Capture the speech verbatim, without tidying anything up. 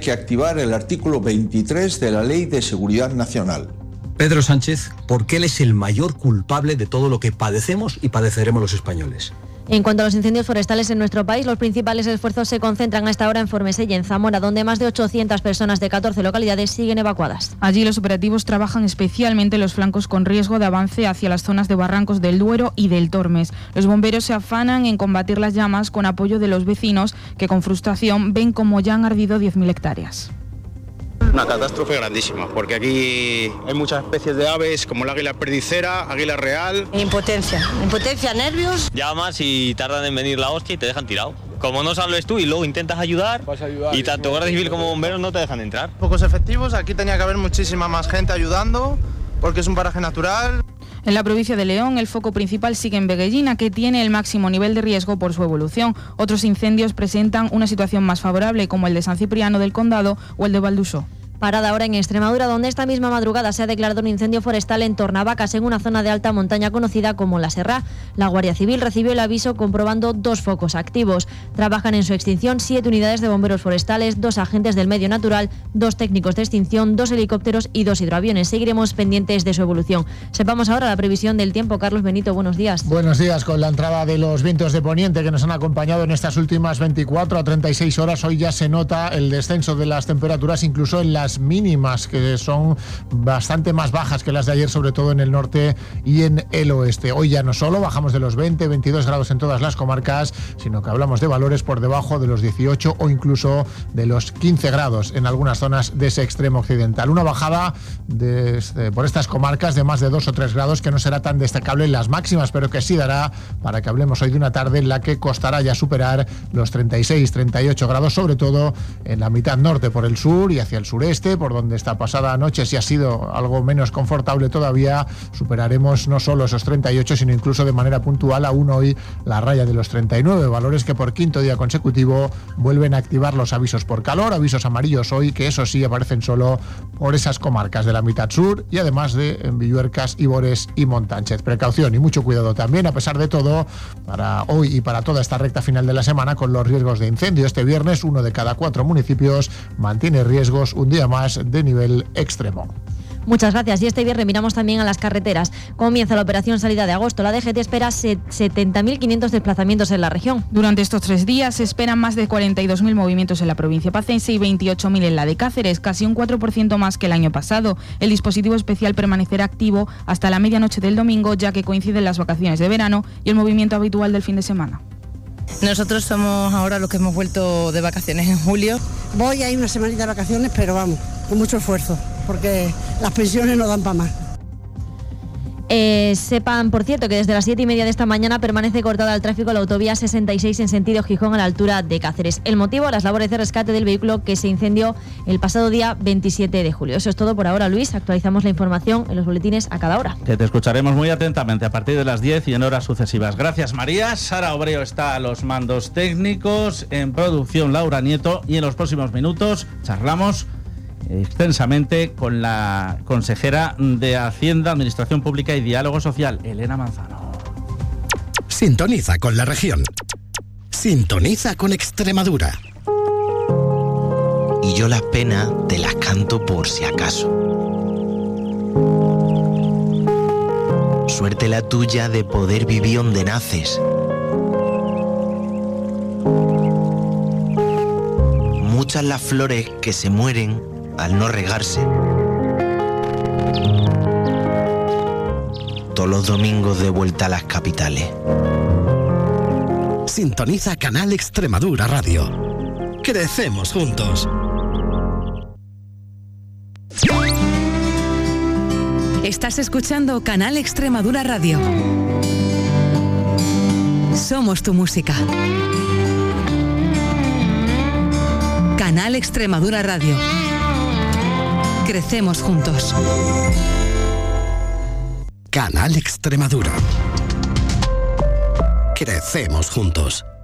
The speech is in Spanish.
que activar el artículo veintitrés de la Ley de Seguridad Nacional. Pedro Sánchez, porque él es el mayor culpable de todo lo que padecemos y padeceremos los españoles. En cuanto a los incendios forestales en nuestro país, los principales esfuerzos se concentran a esta hora en Formentera y en Zamora, donde más de ochocientas personas de catorce localidades siguen evacuadas. Allí los operativos trabajan especialmente en los flancos con riesgo de avance hacia las zonas de barrancos del Duero y del Tormes. Los bomberos se afanan en combatir las llamas con apoyo de los vecinos, que con frustración ven como ya han ardido diez mil hectáreas. Una catástrofe grandísima, porque aquí hay muchas especies de aves, como el águila perdicera, águila real. Impotencia, impotencia, nervios. Llamas y tardan en venir la hostia y te dejan tirado. Como no sales tú y luego intentas ayudar, Vas a ayudar y tanto Guardia Civil como bomberos no te dejan entrar. Pocos efectivos, aquí tenía que haber muchísima más gente ayudando, porque es un paraje natural. En la provincia de León, el foco principal sigue en Veguellina, que tiene el máximo nivel de riesgo por su evolución. Otros incendios presentan una situación más favorable, como el de San Cipriano del Condado o el de Valdusó. Parada ahora en Extremadura, donde esta misma madrugada se ha declarado un incendio forestal en Tornavacas, en una zona de alta montaña conocida como La Serra. La Guardia Civil recibió el aviso comprobando dos focos activos. Trabajan en su extinción siete unidades de bomberos forestales, dos agentes del medio natural, dos técnicos de extinción, dos helicópteros y dos hidroaviones. Seguiremos pendientes de su evolución. Sepamos ahora la previsión del tiempo. Carlos Benito, buenos días. Buenos días. Con la entrada de los vientos de poniente que nos han acompañado en estas últimas veinticuatro a treinta y seis horas, hoy ya se nota el descenso de las temperaturas, incluso en las mínimas, que son bastante más bajas que las de ayer, sobre todo en el norte y en el oeste. Hoy ya no solo bajamos de los veinte, veintidós grados en todas las comarcas, sino que hablamos de valores por debajo de los dieciocho o incluso de los quince grados en algunas zonas de ese extremo occidental. Una bajada de, de, por estas comarcas de más de dos o tres grados, que no será tan destacable en las máximas, pero que sí dará para que hablemos hoy de una tarde en la que costará ya superar los treinta y seis, treinta y ocho grados, sobre todo en la mitad norte por el sur y hacia el sureste, por donde esta pasada noche, si ha sido algo menos confortable todavía, superaremos no solo esos treinta y ocho, sino incluso de manera puntual aún hoy la raya de los treinta y nueve, valores que por quinto día consecutivo vuelven a activar los avisos por calor, avisos amarillos hoy, que eso sí aparecen solo por esas comarcas de la mitad sur y además de en Villuercas, Ibores y Montánchez. Precaución y mucho cuidado también, a pesar de todo, para hoy y para toda esta recta final de la semana, con los riesgos de incendio. Este viernes uno de cada cuatro municipios mantiene riesgos un día más de nivel extremo. Muchas gracias. Y este viernes miramos también a las carreteras. Comienza la operación salida de agosto. La D G T espera setenta mil quinientos desplazamientos en la región. Durante estos tres días se esperan más de cuarenta y dos mil movimientos en la provincia pacense y veintiocho mil en la de Cáceres, casi un cuatro por ciento más que el año pasado. El dispositivo especial permanecerá activo hasta la medianoche del domingo, ya que coinciden las vacaciones de verano y el movimiento habitual del fin de semana. Nosotros somos ahora los que hemos vuelto de vacaciones en julio. Voy a ir una semanita de vacaciones, pero vamos, con mucho esfuerzo, porque las pensiones no dan para más. Eh, sepan, por cierto, que desde las siete y media de esta mañana permanece cortada al tráfico la autovía sesenta y seis en sentido Gijón a la altura de Cáceres. El motivo, las labores de rescate del vehículo que se incendió el pasado día veintisiete de julio. Eso es todo por ahora, Luis. Actualizamos la información en los boletines a cada hora. Que te escucharemos muy atentamente a partir de las diez y en horas sucesivas. Gracias, María. Sara Obreo está a los mandos técnicos, en producción Laura Nieto, y en los próximos minutos charlamos extensamente con la consejera de Hacienda, Administración Pública y Diálogo Social, Elena Manzano. Sintoniza con la región. Sintoniza con Extremadura. Y yo las penas te las canto por si acaso. Suerte la tuya de poder vivir donde naces. Muchas las flores que se mueren al no regarse. Todos los domingos de vuelta a las capitales. Sintoniza Canal Extremadura Radio. Crecemos juntos. Estás escuchando Canal Extremadura Radio. Somos tu música. Canal Extremadura Radio. Crecemos juntos. Canal Extremadura. Crecemos juntos.